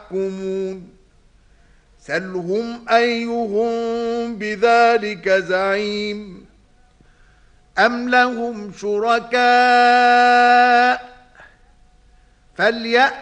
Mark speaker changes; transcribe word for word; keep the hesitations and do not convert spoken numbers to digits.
Speaker 1: يحكمون سلهم أيهم بذلك زعيم أم لهم شركاء فليأتوا